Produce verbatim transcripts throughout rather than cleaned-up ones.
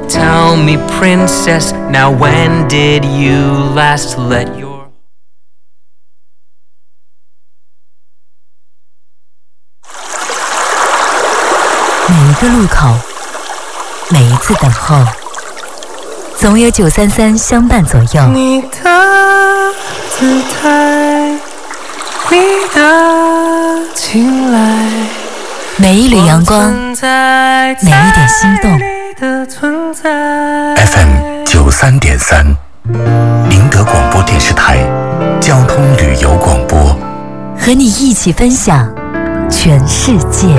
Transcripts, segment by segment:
Tell me, princess, now when did you last let your 每一个路口，每一次等候，总有九三三相伴左右。 你的姿态，你的青睐， 每一缕阳光，每一点心动。 F M 九三点三，宁德广播电视台交通旅游广播， 和你一起分享全世界。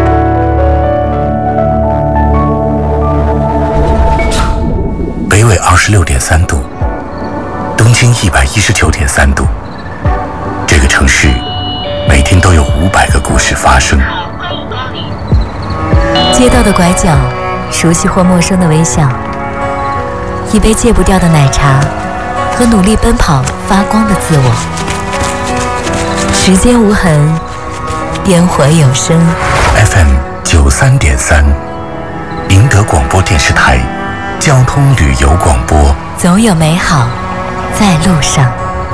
北纬二十六点三度，东经一百一十九点三度。这个城市每天都有五百个故事发生。 街道的拐角，熟悉或陌生的微笑，一杯戒不掉的奶茶，和努力奔跑发光的自我。时间无痕，烟火有声。 F M 九三点三，宁德广播电视台交通旅游广播， 总有美好在路上。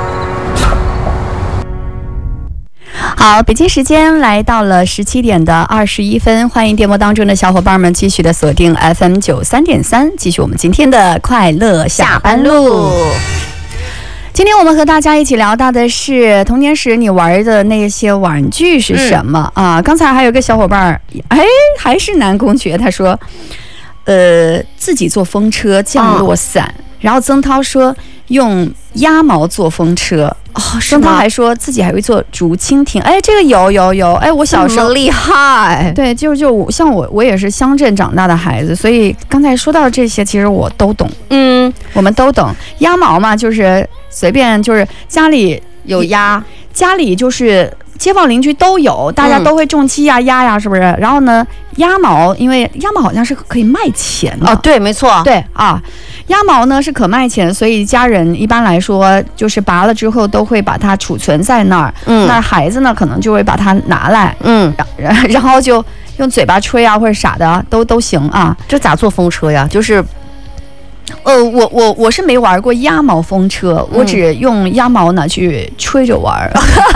好，北京时间来到了十七点的二十一分，欢迎电波当中的小伙伴们继续的锁定 F M 九三点三，继续我们今天的快乐下班路。今天我们和大家一起聊到的是童年时你玩的那些玩具是什么、嗯、啊？刚才还有个小伙伴，哎，还是南宫爵，他说，呃，自己坐风车降落伞，哦、然后曾涛说用鸭毛做风车。哦，曾涛还说自己还会做竹蜻蜓，哎，这个有有有，哎，我小时候厉害， 对，就就我像我我也是乡镇长大的孩子，所以刚才说到这些，其实我都懂，嗯，我们都懂。鸭毛嘛，就是随便就是家里有鸭， 家里就是街坊邻居都有，大家都会种鸡呀、鸭呀，是不是？然后呢，鸭毛，因为鸭毛好像是可以卖钱的， 哦，对，没错， 对啊。鸭毛呢是可卖钱，所以家人一般来说就是拔了之后都会把它储存在那儿。嗯，那孩子呢可能就会把它拿来，嗯，然然后就用嘴巴吹啊或者啥的都都行啊。 这咋做风车呀？就是， 呃，我我我是没玩过鸭毛风车，嗯、我只用鸭毛呢去吹着玩，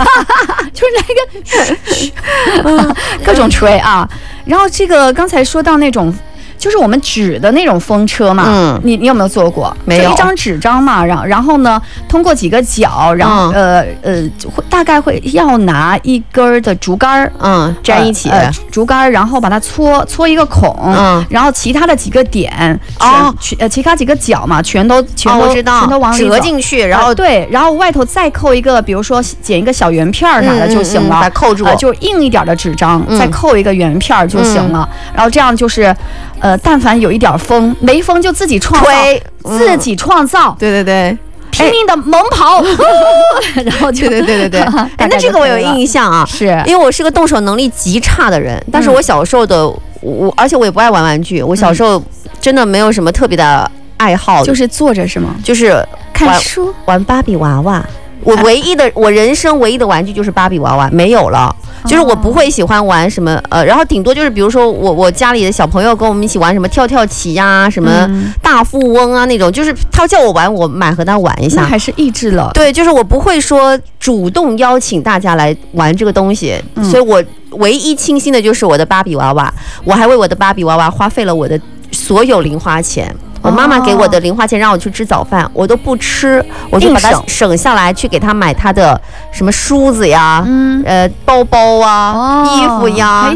就是那个、嗯、各种吹啊。然后这个刚才说到那种。就是我们纸的那种风车嘛，嗯，你你有没有做过？ 没有， 一张纸张嘛，然后然后呢，通过几个角，然后、嗯、呃呃，大概会要拿一根的竹竿， 嗯，粘一起， 呃、竹竿，然后把它搓搓一个孔，嗯，然后其他的几个点，哦，呃，其他几个角嘛，全都全都、 哦、我知道， 全都往里折进去，然后、 呃、对，然后外头再扣一个，比如说剪一个小圆片啥的就行了， 嗯嗯嗯、再扣住， 呃，就是硬一点的纸张，嗯、再扣一个圆片就行了，嗯、然后这样就是。呃，但凡有一点风，没风就自己创造，嗯、自己创造， 对对对， 拼命的猛跑，哎、然后就对对对对对，哎，那这个我有印象啊， 是因为我是个动手能力极差的人，但是我小时候的我，而且我也不爱玩玩具，我小时候真的没有什么特别的爱好， 就是坐着是吗？ 就是看书， 玩芭比娃娃。我唯一的，我人生唯一的玩具就是芭比娃娃，没有了。就是我不会喜欢玩什么，呃，然后顶多就是比如说我我家里的小朋友跟我们一起玩什么跳跳棋呀、啊，什么大富翁啊那种，就是他叫我玩，我买和他玩一下。 那还是益智了。 对，就是我不会说主动邀请大家来玩这个东西，嗯、所以我唯一倾心的就是我的芭比娃娃，我还为我的芭比娃娃花费了我的所有零花钱。我妈妈给我的零花钱让我去吃早饭，我都不吃，我就把它省下来去给她买她的什么梳子呀、嗯、呃包包啊、哦、衣服呀。